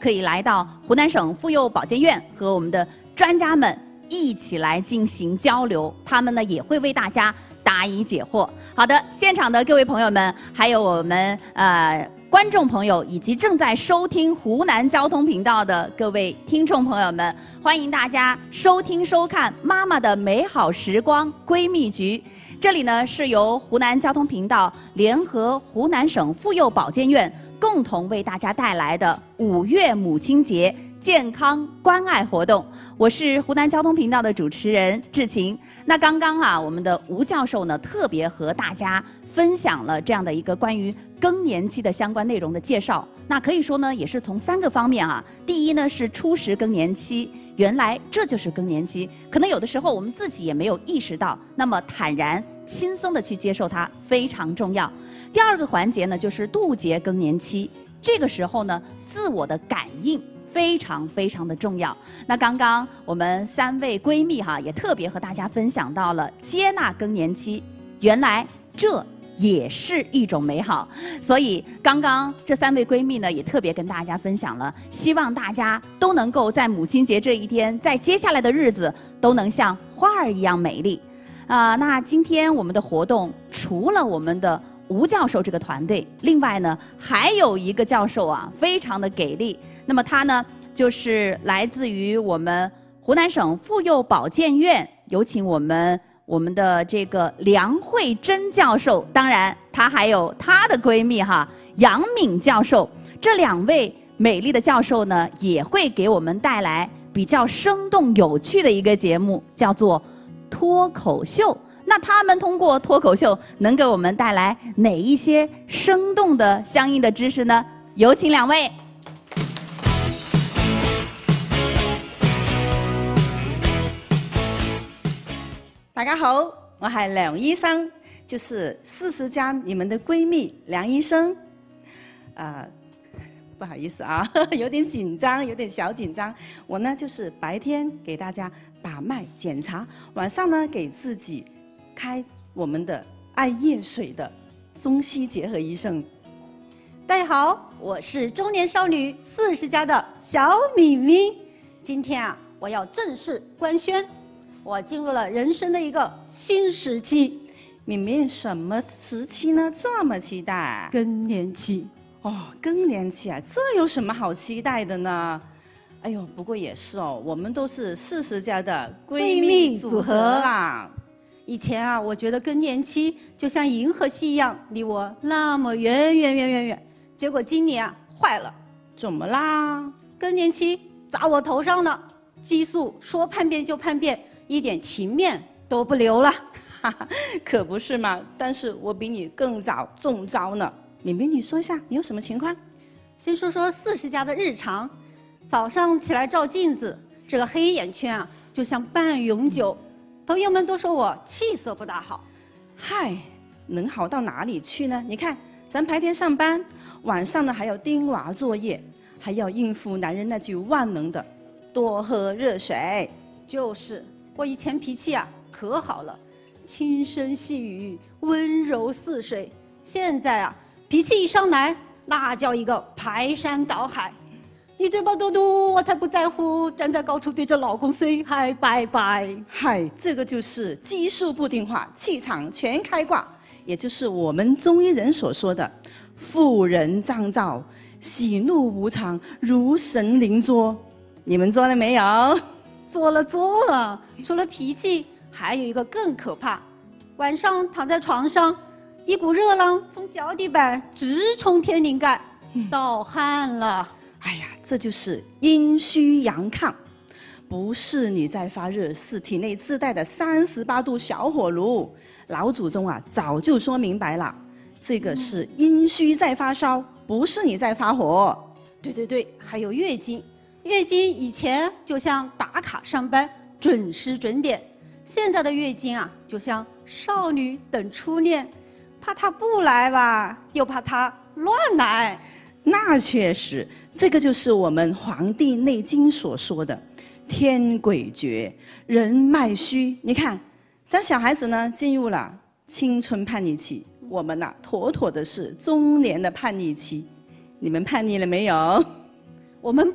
可以来到湖南省妇幼保健院和我们的专家们一起来进行交流，他们呢也会为大家答疑解惑。好的，现场的各位朋友们，还有我们观众朋友以及正在收听湖南交通频道的各位听众朋友们，欢迎大家收听收看《妈妈的美好时光闺蜜局》。这里呢是由湖南交通频道联合湖南省妇幼保健院共同为大家带来的5月母亲节健康关爱活动。我是湖南交通频道的主持人志晴。那刚刚我们的吴教授呢特别和大家分享了这样的一个关于更年期的相关内容的介绍。那可以说呢也是从3个方面第一呢是初识更年期，原来这就是更年期，可能有的时候我们自己也没有意识到，那么坦然轻松的去接受它非常重要。第2个环节呢就是渡劫更年期，这个时候呢自我的感应非常非常的重要。那刚刚我们3位闺蜜也特别和大家分享到了接纳更年期，原来这也是一种美好。所以刚刚这3位闺蜜呢也特别跟大家分享了，希望大家都能够在母亲节这一天，在接下来的日子都能像花儿一样美丽。那今天我们的活动除了我们的吴教授这个团队，另外呢还有一个教授非常的给力。那么他呢就是来自于我们湖南省妇幼保健院，有请我们的这个梁慧珍教授，当然她还有她的闺蜜杨敏教授。这2位美丽的教授呢也会给我们带来比较生动有趣的一个节目，叫做脱口秀。那他们通过脱口秀能给我们带来哪一些生动的相应的知识呢？有请2位。 大家好，我係梁醫生，就是40加你們的閨蜜梁醫生。不好意思有點緊張，有點小緊張。我呢就是白天給大家把脈檢查，晚上呢給自己開我們的愛葉水的中西結合醫生。 大家好，我是中年少女40加的小敏敏。今天我要正式官宣，我进入了人生的一个新时期。 敏敏，什么时期呢？这么期待？ 更年期。 更年期这有什么好期待的呢？哎呦，不过也是我们都是40加的闺蜜组合啦。 以前我觉得更年期就像银河系一样，离我那么远远远远远。结果今年坏了。 怎么啦？ 更年期砸我头上了，激素说叛变就叛变，一点情面都不留了。 可不是嘛，但是我比你更早中招呢。敏敏，你说一下你有什么情况？ 先说说40加的日常。早上起来照镜子，这个黑眼圈就像半永久，朋友们都说我气色不大好。 嗨，能好到哪里去呢？你看咱白天上班，晚上呢还要盯娃作业，还要应付男人那句万能的多喝热水。 就是我以前脾气可好了，轻声细语，温柔似水。现在脾气一上来，那叫一个排山倒海。你嘴巴多毒，我才不在乎，站在高处对着老公 say hi 拜拜。 嗨，这个就是激素不听话，气场全开挂，也就是我们中医人所说的妇人脏躁，喜怒无常，如神灵作。你们做了没有？ 做了。除了脾气，还有一个更可怕。晚上躺在床上，一股热浪从脚底板直冲天灵盖，盗汗了。 哎呀，这就是阴虚阳亢，不是你在发热，是体内自带的38度小火炉。老祖宗早就说明白了，这个是阴虚在发烧，不是你在发火。 对，还有月经。月经以前就像打卡上班，准时准点，现在的月经就像少女等初恋，怕它不来吧，又怕它乱来。 那确实，这个就是我们《黄帝内经》所说的天诡绝，人脉虚。你看咱小孩子呢进入了青春叛逆期，我们妥妥的是中年的叛逆期。你们叛逆了没有？ 我们